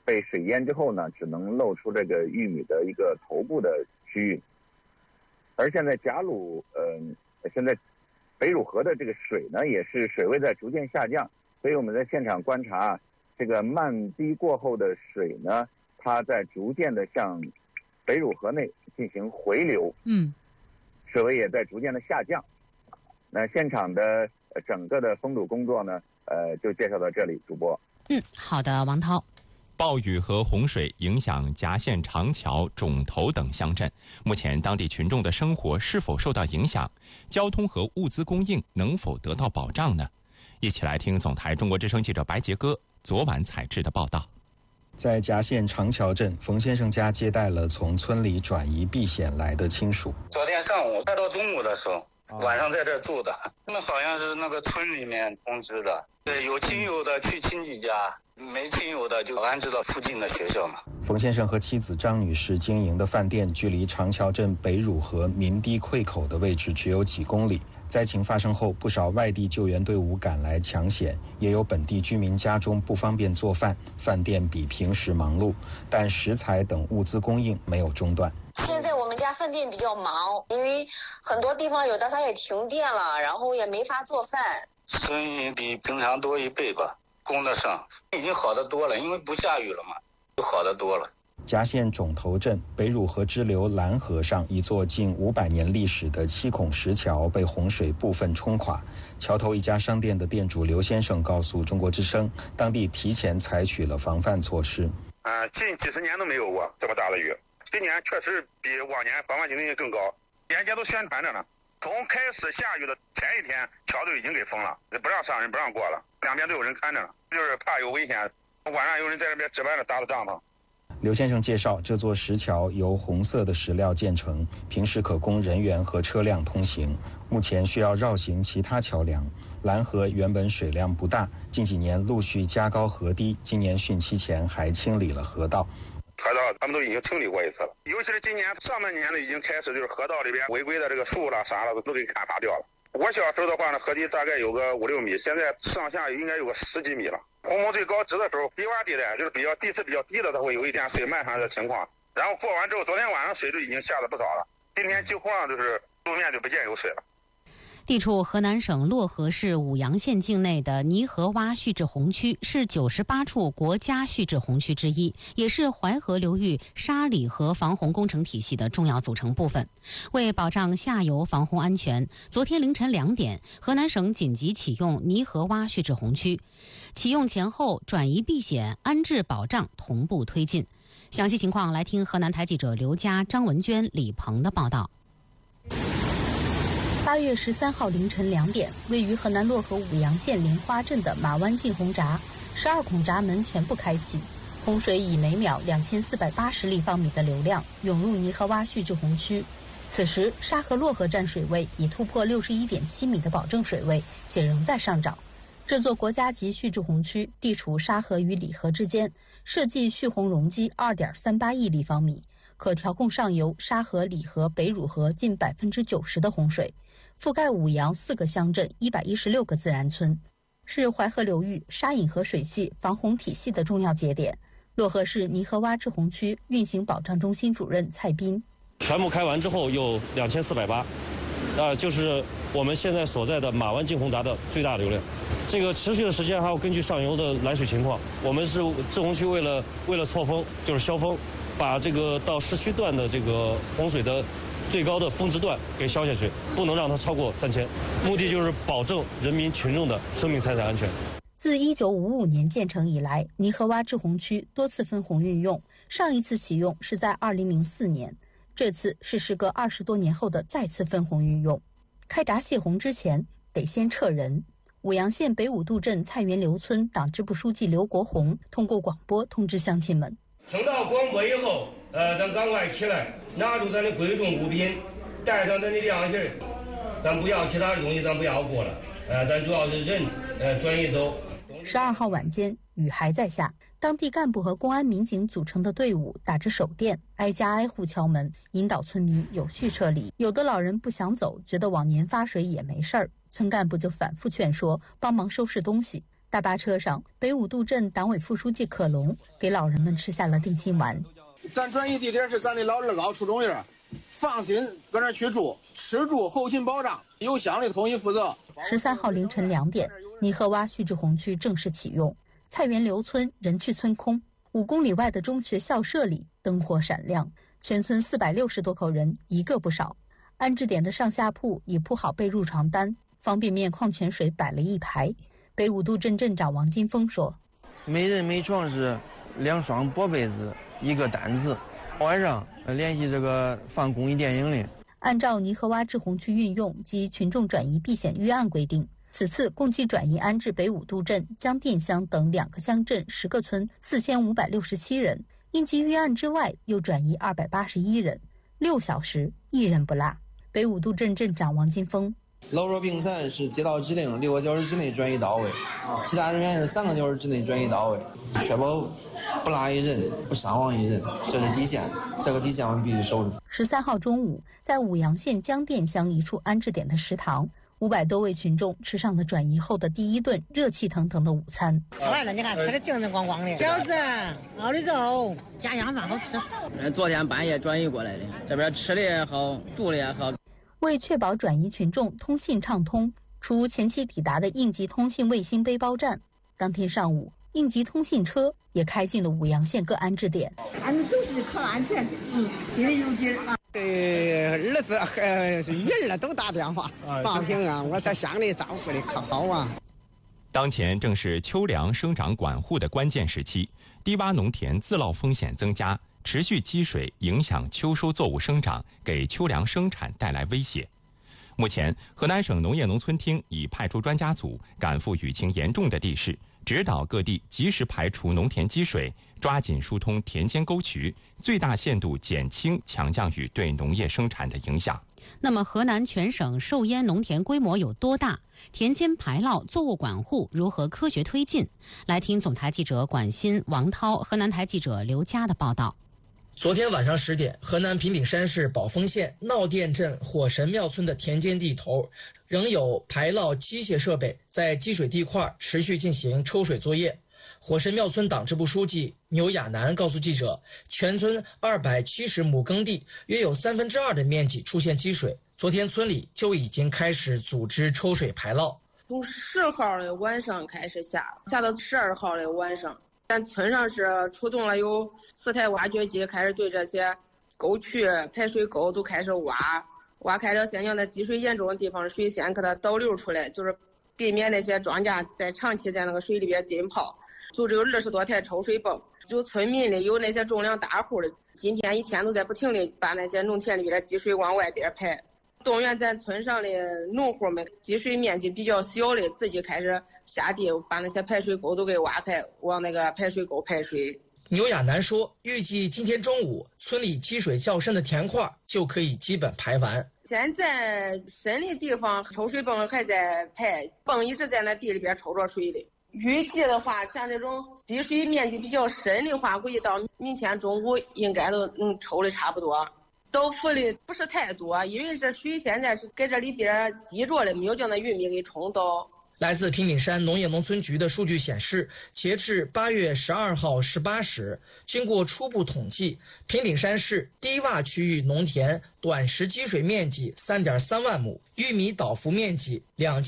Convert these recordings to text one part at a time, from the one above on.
被水淹之后呢，只能露出这个玉米的一个头部的区域。而现在贾鲁现在北汝河的这个水呢，也是水位在逐渐下降，所以我们在现场观察这个漫堤过后的水呢，它在逐渐的向北汝河内进行回流，水位也在逐渐的下降。那现场的整个的封堵工作呢，就介绍到这里，主播。 好的，王涛。 暴雨和洪水影响夹县长桥、种头等乡镇，目前当地群众的生活是否受到影响？交通和物资供应能否得到保障呢？一起来听总台中国之声记者白杰哥昨晚采制的报道。 在夹县长桥镇，冯先生家接待了从村里转移避险来的亲属。 昨天上午快到中午的时候，晚上在这住的，他们好像是那个村里面通知的，对，有亲友的去亲戚家，没亲友的就安置到附近的学校嘛。 冯先生和妻子张女士经营的饭店距离长桥镇北汝河民堤溃口的位置只有几公里。灾情发生后，不少外地救援队伍赶来抢险，也有本地居民家中不方便做饭，饭店比平时忙碌，但食材等物资供应没有中断。 现在我们家饭店比较忙，因为很多地方有的它也停电了，然后也没法做饭， 生意比平常多1倍吧，供得上，已经好得多了，因为不下雨了嘛，就好得多了。 夹县种头镇北汝河支流蓝河上一座近500年历史的7孔石桥被洪水部分冲垮，桥头一家商店的店主刘先生告诉中国之声，当地提前采取了防范措施。 近几十年都没有过这么大的雨，今年确实比往年防范警惕更高，沿街都宣传着呢。从开始下雨的前一天，桥都已经给封了，不让上人，不让过了，两边都有人看着呢，就是怕有危险。晚上有人在这边值班的搭的帐篷。 刘先生介绍，这座石桥由红色的石料建成，平时可供人员和车辆通行，目前需要绕行其他桥梁。蓝河原本水量不大，近几年陆续加高河堤，今年汛期前还清理了河道。 河道他们都已经清理过一次了，尤其是今年上半年呢，已经开始就是河道里边违规的这个树了啥了都给砍伐掉了。我小时候的话呢，河堤大概有个5-6米，现在上下应该有个10几米了。洪峰最高值的时候，低洼地带就是地势比较低的，它会有一点水漫上的情况。然后过完之后，昨天晚上水就已经下的不少了，今天几乎上就是路面就不见有水了。 地处河南省漯河市舞阳县境内的泥河洼蓄滞洪区是98处国家蓄滞洪区之一，也是淮河流域沙里河防洪工程体系的重要组成部分。为保障下游防洪安全，昨天凌晨2点，河南省紧急启用泥河洼蓄滞洪区，启用前后转移避险、安置保障同步推进。详细情况来听河南台记者刘佳、张文娟、李鹏的报道。 8月13号凌晨2点，位于河南漯河舞阳县莲花镇的马湾进洪闸12孔闸门全部开启，洪水以每秒2480立方米的流量涌入泥河洼蓄滞洪区。此时沙河漯河站水位已突破61.7米的保证水位，且仍在上涨。这座国家级蓄滞洪区地处沙河与里河之间，设计蓄洪容积2.38亿立方米，可调控上游沙河、里河、北汝河近90%的洪水，覆盖舞阳4个乡镇116个自然村，是淮河流域沙引河水系防洪体系的重要节点。漯河市泥河洼滞洪区运行保障中心主任蔡斌： 全部开完之后有2480，就是我们现在所在的马湾进洪闸的最大流量。这个持续的时间还要根据上游的来水情况，我们是滞洪区为了错峰，就是消峰，把这个到市区段的这个洪水的最高的峰值段给消下去，不能让它超过3000，目的就是保证人民群众的生命财产安全。 自1955年建成以来，泥河洼滞洪区多次分洪运用，上一次启用是在2004年，这次是时隔20多年后的再次分洪运用。开闸泄洪之前得先撤人。舞阳县北五渡镇蔡园刘村党支部书记刘国红通过广播通知乡亲们： 听到广播以后，咱赶快起来，拿出咱的贵重物品，带上咱的粮食，咱不要其他的东西，咱不要过了，咱主要是人，转移走。 12号晚间，雨还在下，当地干部和公安民警组成的队伍打着手电，挨家挨户敲门，引导村民有序撤离。有的老人不想走，觉得往年发水也没事儿，村干部就反复劝说，帮忙收拾东西。 大巴车上，北五渡镇党委副书记可龙给老人们吃下了定心丸。 咱转移地点是咱的老二高初中院，放心搁那去住，吃住后勤保障，有乡里统一负责。 13号凌晨2点，泥河洼旭志红区正式启用。菜园刘村人去村空，5公里外的中学校舍里灯火闪亮，全村460多口人一个不少。安置点的上下铺已铺好被褥床单，方便面、矿泉水摆了一排。北五渡镇镇长王金峰说：“ 每人每床是2双薄被子，1个单子。晚上联系这个放公益电影的。” 按照泥河洼志红区运用及群众转移避险预案规定，此次共计转移安置北五渡镇、江店乡等2个乡镇10个村4567人，应急预案之外又转移281人，6小时1人不落。北五渡镇镇长王金峰： 老弱病残是接到指令6个小时之内转移到位，其他人员是3个小时之内转移到位，确保不落一人，不伤亡一人，这是底线，这个底线我们必须守住。 13号中午，在舞阳县江店乡一处安置点的食堂，500多位群众吃上了转移后的第一顿热气腾腾的午餐。 吃完了，你看吃的精神光光的，饺子、熬的肉，家乡饭好吃。 昨天半夜转移过来的，这边吃的也好，住的也好。 为确保转移群众通信畅通，除前期抵达的应急通信卫星背包站，当天上午应急通信车也开进了舞阳县各安置点。 俺们都是靠安全，心里有底儿。 对儿子和女儿都打电话报平安，我说乡里照顾的可好啊。 当前正是秋粮生长管护的关键时期，低洼农田自涝风险增加，持续积水影响秋收作物生长，给秋粮生产带来威胁。目前，河南省农业农村厅已派出专家组赶赴雨情严重的地市，指导各地及时排除农田积水，抓紧疏通田间沟渠，最大限度减轻强降雨对农业生产的影响。 那么，河南全省受淹农田规模有多大？田间排涝、作物管护如何科学推进？来听总台记者管鑫、王涛、河南台记者刘佳的报道。 昨天晚上10点，河南平顶山市宝丰县闹店镇火神庙村的田间地头，仍有排涝机械设备在积水地块持续进行抽水作业。火神庙村党支部书记牛亚楠告诉记者，全村270亩耕地约有2/3的面积出现积水，昨天村里就已经开始组织抽水排涝。 从10号的晚上开始下到12号的晚上，咱村上是出动了有4台挖掘机，开始对这些沟渠、排水沟都开始挖开了现象的积水严重的地方，水先给它导流出来，就是避免那些庄稼在长期在那个水里边浸泡。组织有20多台抽水泵，就村民里有那些种粮大户的，今天一天都在不停地把那些农田里边的积水往外边排。动员咱村上的农户们，积水面积比较小的，自己开始下地把那些排水沟都给挖开，往那个排水沟排水。 牛亚楠说，预计今天中午村里积水较深的田块就可以基本排完。 现在深的地方抽水泵还在排，泵一直在那地里边抽着水的。预计的话，像这种积水面积比较深的话，估计到明天中午应该都能抽的差不多。倒伏的不是太多，因为这水现在是给这里边积着的，没有将那玉米给冲倒。 来自平顶山农业农村局的数据显示，截至8月12号18时，经过初步统计，平顶山市低洼区域农田短时积水面积3.3万亩，玉米倒伏面积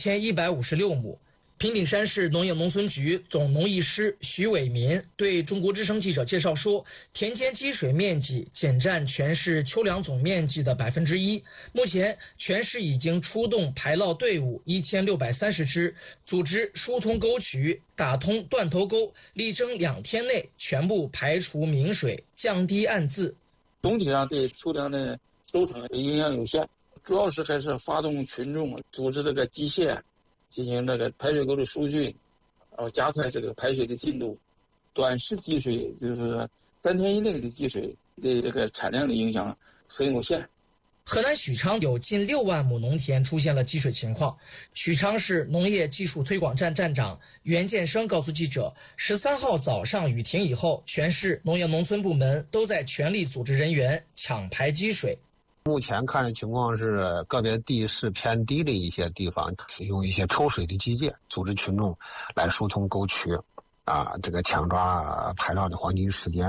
2156亩。平顶山市农业农村局总农艺师徐伟民对中国之声记者介绍说，田间积水面积仅占全市秋粮总面积的1%。目前，全市已经出动排涝队伍1630支，组织疏通沟渠，打通断头沟，力争2天内全部排除明水，降低暗渍。 总体上对秋粮的收成影响有限，主要是还是发动群众组织这个机械进行这个排水沟的疏浚，然后加快这个排水的进度。短时积水就是3天以内的积水对这个产量的影响很有限。 河南许昌有近6万亩农田出现了积水情况。许昌市农业技术推广站站长袁建生告诉记者，13号早上雨停以后，全市农业农村部门都在全力组织人员抢排积水。 目前看的情况是，个别地势偏低的一些地方，用一些抽水的机械组织群众来疏通沟渠，这个抢抓排涝的黄金时间。